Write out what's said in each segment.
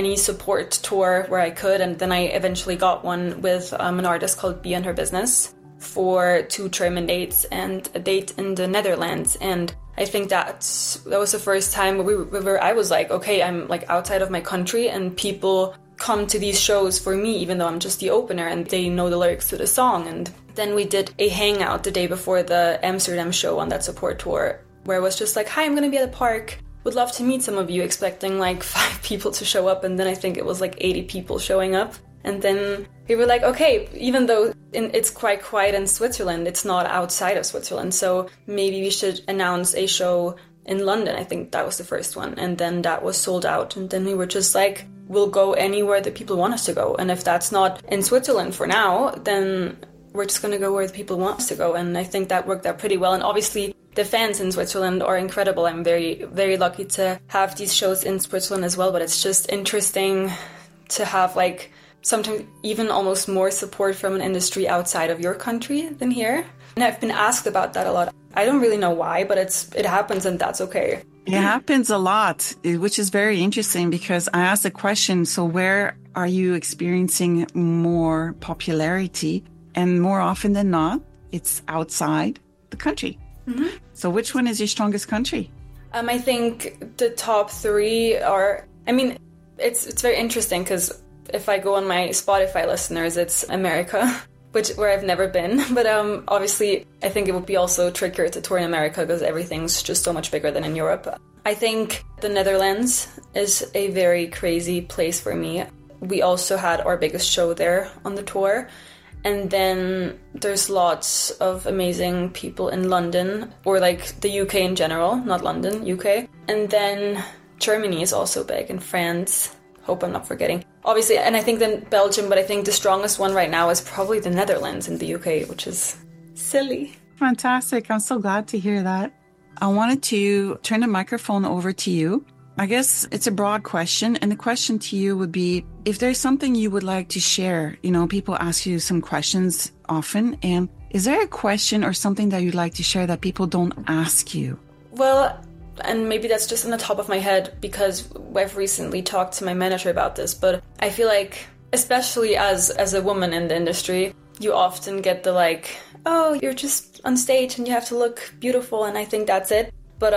any support tour where I could. And then I eventually got one with an artist called Bee and Her Business for 2 German dates and a date in the Netherlands. And I think that was the first time where I was like, okay, I'm like outside of my country and people come to these shows for me, even though I'm just the opener and they know the lyrics to the song. And then we did a hangout the day before the Amsterdam show on that support tour, where I was just like, hi, I'm going to be at the park. Would love to meet some of you, expecting like 5 people to show up. And then I think it was like 80 people showing up. And then we were like, okay, even though it's quite quiet in Switzerland, it's not outside of Switzerland. So maybe we should announce a show in London. I think that was the first one. And then that was sold out. And then we were just like, we'll go anywhere that people want us to go. And if that's not in Switzerland for now, then we're just going to go where the people want us to go. And I think that worked out pretty well. And obviously the fans in Switzerland are incredible. I'm very, very lucky to have these shows in Switzerland as well. But it's just interesting to have like sometimes even almost more support from an industry outside of your country than here. And I've been asked about that a lot. I don't really know why, but it happens and that's okay. It happens a lot, which is very interesting because I asked the question, so where are you experiencing more popularity? And more often than not, it's outside the country. Mm-hmm. So which one is your strongest country? I think the top 3 are, I mean, it's very interesting because if I go on my Spotify listeners, it's America, where I've never been. But obviously, I think it would be also trickier to tour in America because everything's just so much bigger than in Europe. I think the Netherlands is a very crazy place for me. We also had our biggest show there on the tour. And then there's lots of amazing people in London, or like the UK in general, not London, UK. And then Germany is also big, and France. Hope I'm not forgetting. Obviously, and I think then Belgium, but I think the strongest one right now is probably the Netherlands and the UK, which is silly. Fantastic. I'm so glad to hear that. I wanted to turn the microphone over to you. I guess it's a broad question. And the question to you would be, if there's something you would like to share, people ask you some questions often. And is there a question or something that you'd like to share that people don't ask you? Well, and maybe that's just on the top of my head because I've recently talked to my manager about this, but I feel like, especially as a woman in the industry, you often get the like, oh, you're just on stage and you have to look beautiful and I think that's it. But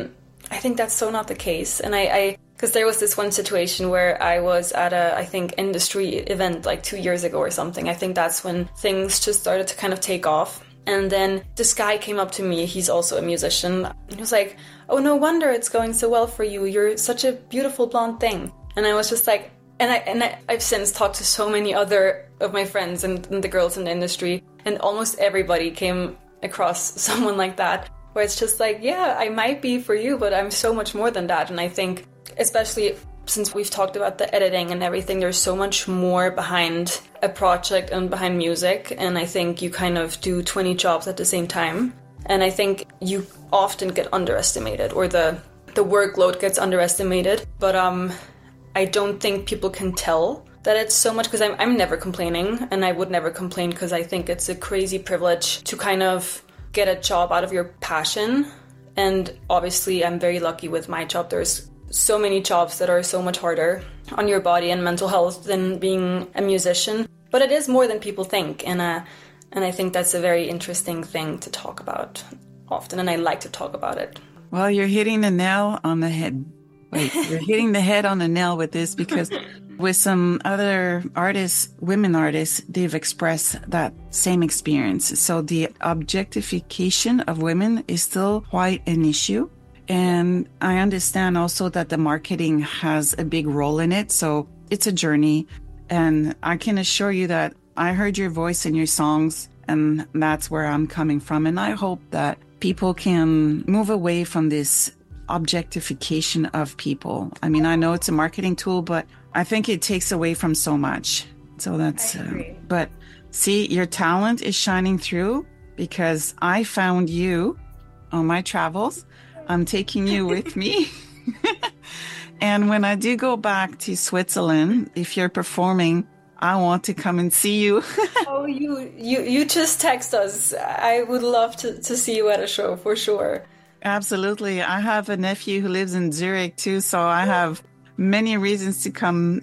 I think that's so not the case. And because there was this one situation where I was at I think, industry event like 2 years ago or something. I think that's when things just started to kind of take off. And then this guy came up to me, he's also a musician, and he was like, oh, no wonder it's going so well for you. You're such a beautiful blonde thing. And I was just like, I've since talked to so many other of my friends and the girls in the industry, and almost everybody came across someone like that, where it's just like, yeah, I might be for you, but I'm so much more than that. And I think, especially since we've talked about the editing and everything, there's so much more behind a project and behind music. And I think you kind of do 20 jobs at the same time. And I think you often get underestimated, or the workload gets underestimated. But I don't think people can tell that it's so much, because I'm never complaining, and I would never complain because I think it's a crazy privilege to kind of get a job out of your passion. And obviously I'm very lucky with my job. There's so many jobs that are so much harder on your body and mental health than being a musician, but it is more than people think, and I think that's a very interesting thing to talk about often, and I like to talk about it. Well, you're hitting the nail on the head. Wait, you're hitting the head on the nail with this, because with some other artists, women artists, they've expressed that same experience. So the objectification of women is still quite an issue. And I understand also that the marketing has a big role in it. So it's a journey. And I can assure you that I heard your voice in your songs, and that's where I'm coming from. And I hope that people can move away from this objectification of people. I mean, I know it's a marketing tool, but I think it takes away from so much. So that's, but see, your talent is shining through, because I found you on my travels. I'm taking you with me. And when I do go back to Switzerland, if you're performing, I want to come and see you. Oh, you just text us. I would love to see you at a show for sure. Absolutely. I have a nephew who lives in Zurich too, so I have many reasons to come